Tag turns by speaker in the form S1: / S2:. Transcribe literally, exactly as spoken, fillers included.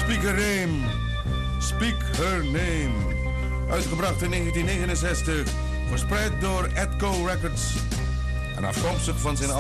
S1: Speak Her Name. Speak Her Name. Uitgebracht in negentien negenenzestig. Verspreid door Atco Records. En afkomstig van zijn